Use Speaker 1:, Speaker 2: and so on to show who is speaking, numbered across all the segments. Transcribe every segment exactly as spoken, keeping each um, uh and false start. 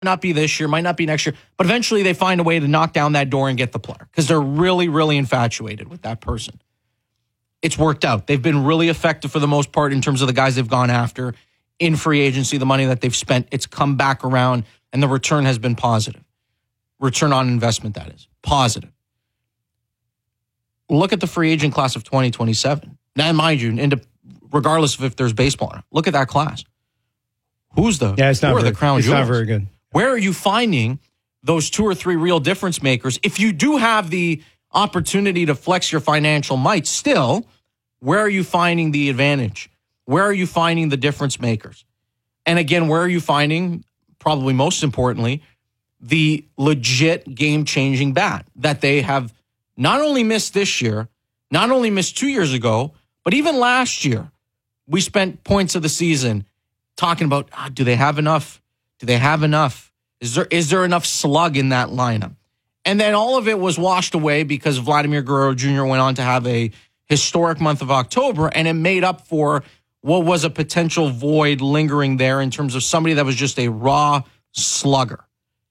Speaker 1: not be this year, might not be next year, but eventually they find a way to knock down that door and get the player because they're really, really infatuated with that person. It's worked out. They've been really effective for the most part in terms of the guys they've gone after in free agency, the money that they've spent. It's come back around, and the return has been positive. Return on investment, that is. Positive. Look at the free agent class of twenty twenty-seven. Now, mind you, into, regardless of if there's baseball or not, look at that class. Who's the,
Speaker 2: yeah, it's not
Speaker 1: who are
Speaker 2: very,
Speaker 1: the crown
Speaker 2: it's
Speaker 1: jewels?
Speaker 2: not very good.
Speaker 1: Where are you finding those two or three real difference makers? If you do have the opportunity to flex your financial might still, where are you finding the advantage? Where are you finding the difference makers? And again, where are you finding, probably most importantly, the legit game-changing bat that they have not only missed this year, not only missed two years ago, but even last year, we spent points of the season talking about, ah, do they have enough? Do they have enough? Is there is there enough slug in that lineup? And then all of it was washed away because Vladimir Guerrero Junior went on to have a historic month of October, and it made up for what was a potential void lingering there in terms of somebody that was just a raw slugger.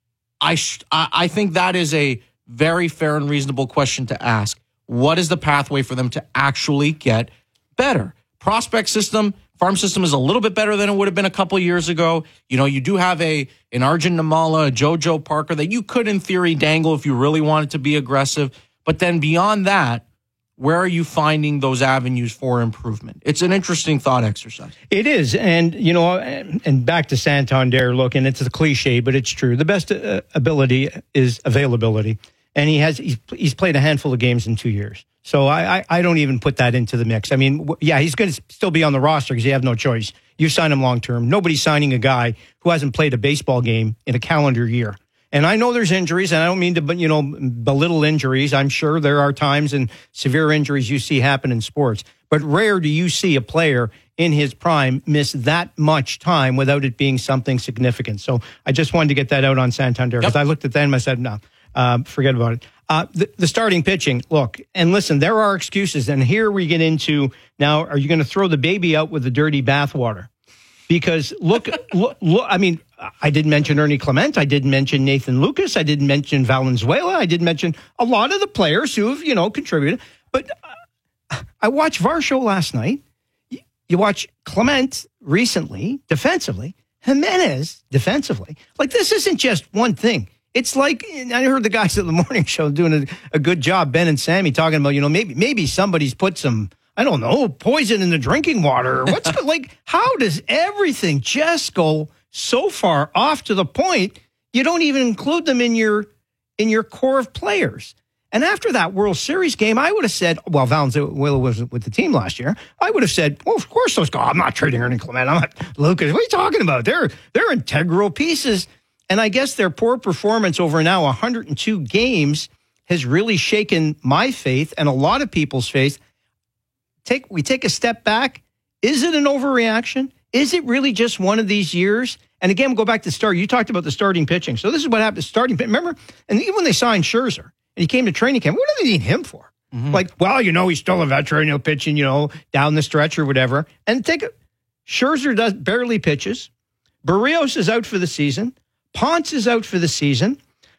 Speaker 1: I sh- I think that is a very fair and reasonable question to ask. What is the pathway for them to actually get better? Prospect system, farm system is a little bit better than it would have been a couple of years ago. You know, you do have a an Arjun Namala, a JoJo Parker that you could, in theory, dangle if you really wanted to be aggressive. But then beyond that, where are you finding those avenues for improvement? It's an interesting thought exercise.
Speaker 2: It is. And, you know, and back to Santander, look, and it's a cliche, but it's true. The best uh, ability is availability. And he has, he's, he's played a handful of games in two years. So I, I, I don't even put that into the mix. I mean, w- yeah, he's going to still be on the roster because you have no choice. You sign him long-term. Nobody's signing a guy who hasn't played a baseball game in a calendar year. And I know there's injuries, and I don't mean to, you know, belittle injuries. I'm sure there are times and severe injuries you see happen in sports. But rare do you see a player in his prime miss that much time without it being something significant. So I just wanted to get that out on Santander because yep. I looked at them and I said, no, uh, forget about it. Uh, the, the starting pitching, look, and listen, there are excuses. And here we get into, now, are you going to throw the baby out with the dirty bathwater? Because look, look, look, I mean, I didn't mention Ernie Clement. I didn't mention Nathan Lucas. I didn't mention Valenzuela. I didn't mention a lot of the players who have, you know, contributed. But uh, I watched Varsho last night. You, you watch Clement recently, defensively, Jimenez defensively. Like, this isn't just one thing. It's like, I heard the guys at the morning show doing a, a good job, Ben and Sammy, talking about, you know, maybe maybe somebody's put some, I don't know, poison in the drinking water. Or what's like, how does everything just go so far off to the point you don't even include them in your in your core of players? And after that World Series game, I would have said, well, Valenzuela was with the team last year. I would have said, well, of course those guys. I'm not trading Ernie Clement. I'm not Lucas. What are you talking about? They're they're integral pieces. And I guess their poor performance over now one hundred two games has really shaken my faith and a lot of people's faith. Take we take a step back. Is it an overreaction? Is it really just one of these years? And again, we'll go back to the start. You talked about the starting pitching. So this is what happened to starting. Remember? And even when they signed Scherzer and he came to training camp, what do they need him for? Mm-hmm. Like, well, you know, he's still a veteran. He'll pitching, you know, down the stretch or whatever. And take a Scherzer does barely pitches. Barrios is out for the season. Ponce is out for the season.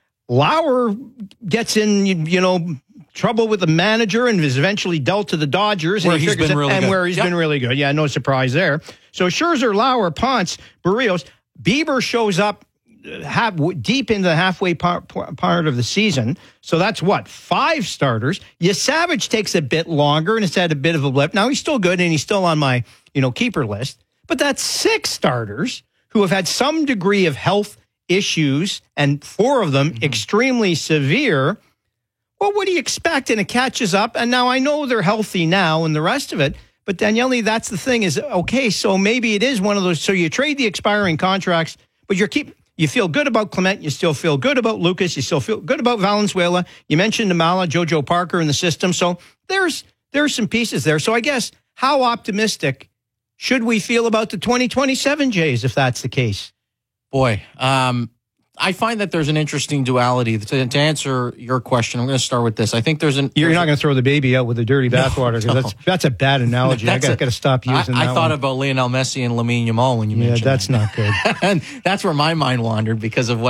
Speaker 2: Lauer gets in, you, you know, trouble with the manager and is eventually dealt to the Dodgers.
Speaker 1: Where
Speaker 2: and he
Speaker 1: he's been
Speaker 2: it,
Speaker 1: really
Speaker 2: and
Speaker 1: good.
Speaker 2: where he's
Speaker 1: yep.
Speaker 2: been really good. Yeah, no surprise there. So Scherzer, Lauer, Ponce, Barrios. Bieber shows up half, deep into the halfway part, part of the season. So that's what, five starters. Yasavage takes a bit longer and has had a bit of a blip. Now he's still good and he's still on my, you know, keeper list. But that's six starters who have had some degree of health issues, and four of them mm-hmm. extremely severe. Well, what do you expect? And it catches up. And now I know they're healthy now and the rest of it. But Daniele, that's the thing is, okay, so maybe it is one of those. So you trade the expiring contracts, but you're keep you feel good about Clement. You still feel good about Lucas. You still feel good about Valenzuela. You mentioned Namala, JoJo Parker in the system. So there's there's some pieces there. So I guess how optimistic should we feel about the twenty twenty-seven Jays if that's the case?
Speaker 1: Boy, um, I find that there's an interesting duality. To, to answer your question, I'm going to start with this. I think there's an.
Speaker 2: You're
Speaker 1: there's
Speaker 2: not
Speaker 1: a,
Speaker 2: going to throw the baby out with the dirty bathwater.
Speaker 1: no.
Speaker 2: That's that's a bad analogy.
Speaker 1: That's
Speaker 2: I got to stop using
Speaker 1: I,
Speaker 2: that
Speaker 1: I thought
Speaker 2: one.
Speaker 1: about Lionel Messi and Lamine Yamal when you
Speaker 2: Yeah,
Speaker 1: mentioned
Speaker 2: that's
Speaker 1: that.
Speaker 2: not good.
Speaker 1: And that's where my mind wandered because of what